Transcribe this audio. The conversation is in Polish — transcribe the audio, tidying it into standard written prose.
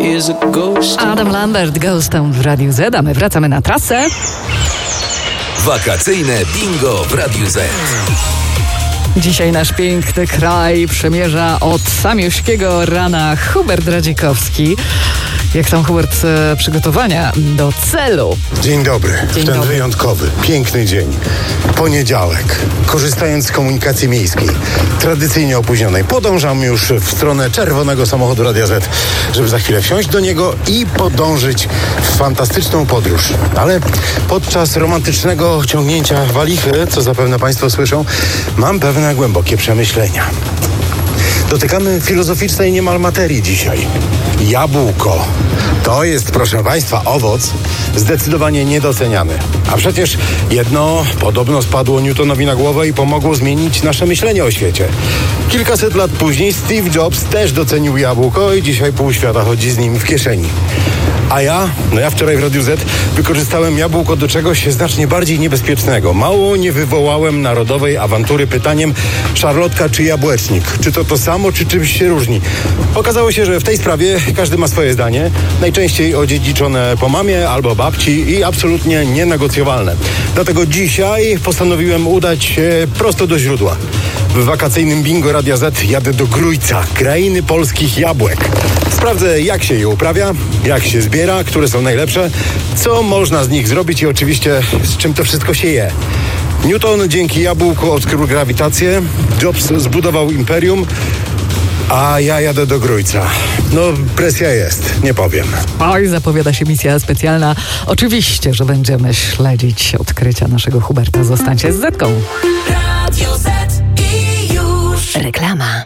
is a ghost. Adam Lambert, Ghostem w Radiu Z, a my wracamy na trasę. Wakacyjne bingo w Radiu Z. Dzisiaj nasz piękny kraj przemierza od samiuśkiego rana Hubert Radzikowski. Jak tam, Hubert, przygotowania do celu? Dzień dobry. Dzień w ten dobry. wyjątkowy, piękny dzień. Poniedziałek. Korzystając z komunikacji miejskiej, tradycyjnie opóźnionej, podążam już w stronę czerwonego samochodu Radia Z, żeby za chwilę wsiąść do niego i podążyć w fantastyczną podróż. Ale podczas romantycznego ciągnięcia walichy, co zapewne Państwo słyszą, mam pewne głębokie przemyślenia. Dotykamy filozoficznej niemal materii dzisiaj. Jabłko. To jest, proszę Państwa, owoc zdecydowanie niedoceniany. A przecież jedno podobno spadło Newtonowi na głowę i pomogło zmienić nasze myślenie o świecie. Kilkaset lat później Steve Jobs też docenił jabłko i dzisiaj pół świata chodzi z nim w kieszeni. A ja wczoraj w Radiu Z wykorzystałem jabłko do czegoś znacznie bardziej niebezpiecznego. Mało nie wywołałem narodowej awantury pytaniem: szarlotka czy jabłecznik? Czy to samo, czy czymś się różni? Okazało się, że w tej sprawie każdy ma swoje zdanie. Najczęściej odziedziczone po mamie albo babci i absolutnie nienegocjowalne. Dlatego dzisiaj postanowiłem udać się prosto do źródła. W wakacyjnym bingo Radia Z jadę do Grójca, krainy polskich jabłek. Sprawdzę, jak się je uprawia, jak się zbiera, które są najlepsze, co można z nich zrobić i oczywiście z czym to wszystko się je. Newton dzięki jabłku odkrył grawitację, Jobs zbudował imperium, a ja jadę do Grójca. No, presja jest, nie powiem. Oj, zapowiada się misja specjalna. Oczywiście, że będziemy śledzić odkrycia naszego Huberta. Zostańcie z Zetką. Radio Z i już. Reklama.